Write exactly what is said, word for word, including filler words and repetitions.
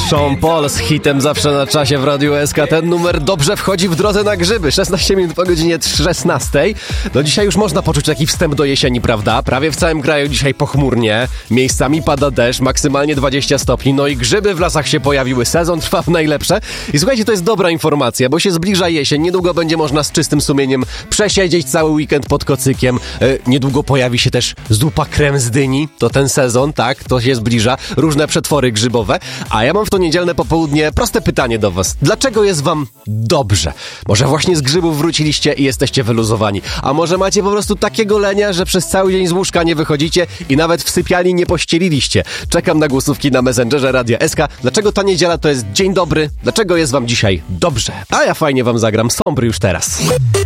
Sean Paul z hitem zawsze na czasie w Radiu S K. Ten numer dobrze wchodzi w drodze na grzyby. szesnaście minut po godzinie szesnastej. No dzisiaj już można poczuć taki wstęp do jesieni, prawda? Prawie w całym kraju dzisiaj pochmurnie. Miejscami pada deszcz, maksymalnie dwadzieścia stopni. No i grzyby w lasach się pojawiły. Sezon trwa w najlepsze. I słuchajcie, to jest dobra informacja, bo się zbliża jesień. Niedługo będzie można z czystym sumieniem przesiedzieć cały weekend pod kocykiem. Yy, niedługo pojawi się też zupa krem z dyni. To ten sezon, tak? To się zbliża. Różne przetwory grzybowe. A ja mam w to niedzielne popołudnie proste pytanie do was. Dlaczego jest wam dobrze? Może właśnie z grzybów wróciliście i jesteście wyluzowani. A może macie po prostu takiego lenia, że przez cały dzień z łóżka nie wychodzicie i nawet w sypialni nie pościeliliście. Czekam na głosówki na Messengerze Radia S K. Dlaczego ta niedziela to jest dzień dobry? Dlaczego jest wam dzisiaj dobrze? A ja fajnie wam zagram Sombry już teraz.